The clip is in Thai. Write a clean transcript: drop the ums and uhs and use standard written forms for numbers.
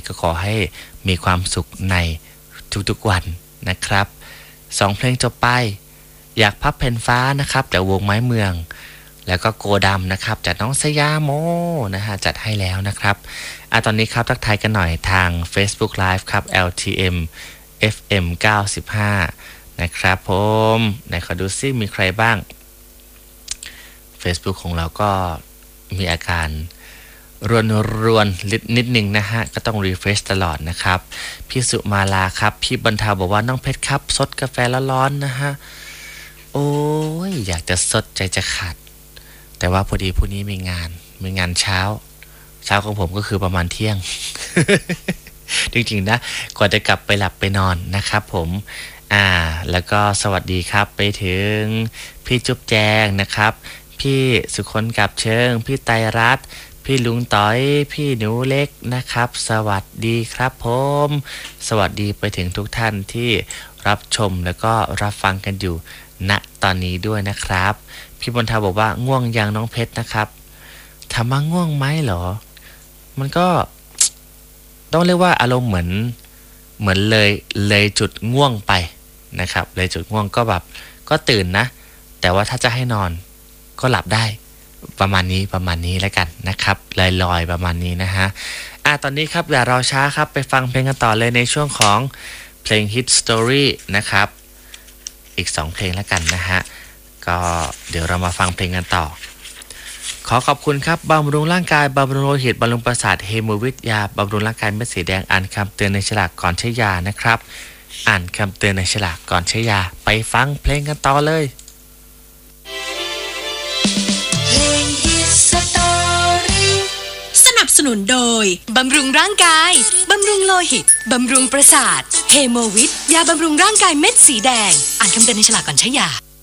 ก็ขอให้มีความสุขในทุกๆวันนะครับ2เพลงจบไปอยากพับแผ่นฟ้านะครับจากวงไม้เมืองแล้วก็โกดำนะครับจากน้องสยามโมนะฮะจัดให้แล้วนะครับตอนนี้ครับทักทายกันหน่อยทาง Facebook Live ครับ LTM FM 95นะครับผมไหนขอดูซิมีใครบ้าง Facebook ของเราก็มีอาการรวนนิดนึงนะฮะก็ต้องรีเฟรชตลอดนะครับพี่สุมาลาครับพี่บรรเทาบอกว่าน้องเพชรครับสดกาแฟร้อนๆนะฮะโอ้ยอยากจะสดใจจะขาดแต่ว่าพอดีพรุ่งนี้มีงานเช้าของผมก็คือประมาณเที่ยง จริงๆนะกว่าจะกลับไปหลับไปนอนนะครับผมแล้วก็สวัสดีครับไปถึงพี่จุ๊บแจงนะครับพี่สุคนกับเชิงพี่ไตรรัตน์พี่ลุงต้อยพี่หนูเล็กนะครับสวัสดีครับผมสวัสดีไปถึงทุกท่านที่รับชมแล้วก็รับฟังกันอยู่ณตอนนี้ด้วยนะครับพี่บนทาบอกว่าง่วงยังน้องเพชรนะครับถามว่าง่วงไหมเหรอมันก็ต้องเรียกว่าอารมณ์เหมือนเลยจุดง่วงไปนะครับเลยจุดง่วงก็แบบก็ตื่นนะแต่ว่าถ้าจะให้นอนก็หลับได้ประมาณนี้แล้วกันนะครับลอยๆประมาณนี้นะฮะตอนนี้ครับอย่ารอช้าครับไปฟังเพลงกันต่อเลยในช่วงของเพลง Hit Story นะครับอีก2เพลงแล้วกันนะฮะก็เดี๋ยวเรามาฟังเพลงกันต่อขอขอบคุณครับบำรุงร่างกายบำรุงโลหิตบำรุงประสาทเฮโมวิทยาบำรุงร่างกายเม็ดสีแดงอ่านคำเตือนในฉลากก่อนใช้ยานะครับอ่านคำเตือนในฉลากก่อนใช้ยาไปฟังเพลงกันต่อเลยสนับสนุนโดยบำรุงร่างกายบำรุงโลหิตบำรุงประสาทเฮโมวิทยาบำรุงร่างกายเม็ดสีแดงอ่านคำเตือนในฉลากก่อนใช้ยา